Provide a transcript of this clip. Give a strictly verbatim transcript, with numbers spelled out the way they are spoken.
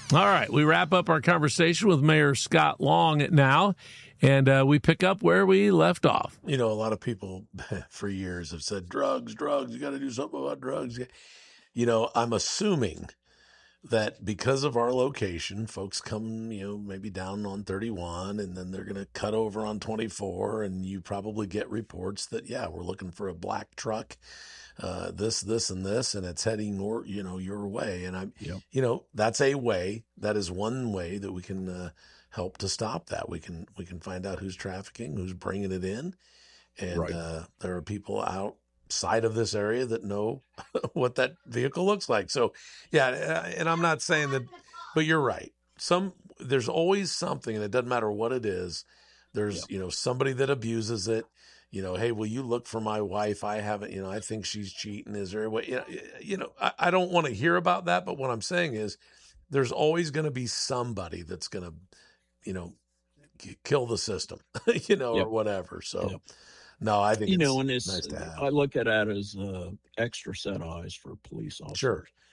All right, we wrap up our conversation with Mayor Scott Long now, and uh, we pick up where we left off. You know, a lot of people for years have said, drugs, drugs, you got to do something about drugs. You know, I'm assuming that because of our location, folks come, you know, maybe down on thirty-one, and then they're going to cut over on twenty-four, and you probably get reports that, yeah, we're looking for a black truck, uh, this, this, and this, and it's heading, or, you know, your way. And I'm, Yep. you know, that's a way, that is one way that we can uh, help to stop that. We can, we can find out who's trafficking, who's bringing it in. And Right. uh, there are people outside of this area that know what that vehicle looks like. So, yeah, and I'm not saying that, but you're right. Some there's always something, and it doesn't matter what it is. There's Yeah. you know somebody that abuses it. You know, hey, will you look for my wife? I haven't. You know, I think she's cheating. Is there a way? You know, you know I, I don't want to hear about that. But what I'm saying is, there's always going to be somebody that's going to, you know, kill the system, you know, Yep. or whatever. So. Yep. No, I think You it's know, and it's nice to have. I look at that as uh, extra set eyes for police officers. Sure.